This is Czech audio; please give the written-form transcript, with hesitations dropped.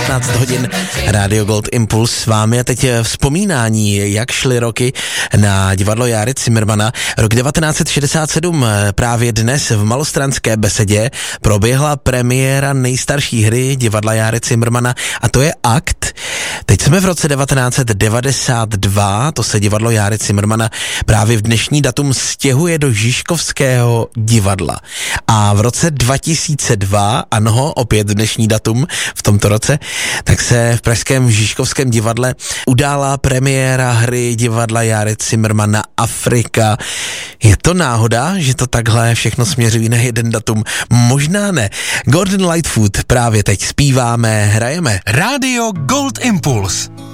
15 hodin, Radio Gold Impuls s vámi a teď vzpomínání, jak šly roky na divadlo Járy Cimrmana. Rok 1967, právě dnes v Malostranské besedě proběhla premiéra nejstarší hry divadla Járy Cimrmana a to je Akt. Teď jsme v roce 1992, to se divadlo Járy Cimrmana právě v dnešní datum stěhuje do Žižkovského divadla. A v roce 2002, ano, opět dnešní datum v tomto roce, tak se v pražském Žižkovském divadle udála premiéra hry divadla Járy Cimrmana Afrika. Je to náhoda, že to takhle všechno směřují na jeden datum? Možná ne. Gordon Lightfoot právě teď zpíváme, hrajeme. Radio Gold Impuls.